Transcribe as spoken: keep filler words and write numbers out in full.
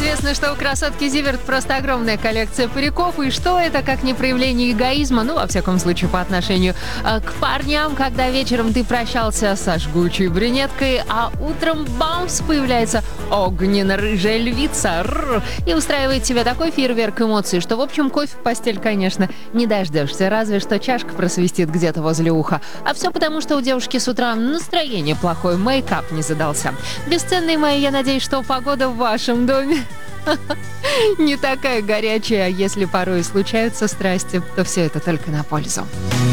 Известно, что у красотки Зиверт просто огромная коллекция париков, и что это, как не проявление эгоизма, ну, во всяком случае, по отношению э, к парням, когда вечером ты прощался со жгучей брюнеткой, а утром бамс, появляется огненно-рыжая львица рррр, и устраивает тебе такой фейерверк эмоций, что, в общем, кофе в постель, конечно, не дождешься, разве что чашка просвистит где-то возле уха. А все потому, что у девушки с утра настроение плохое, мейкап не задался. Бесценные мои, я надеюсь, что погода в вашем доме не такая горячая, а если порой случаются страсти, то все это только на пользу.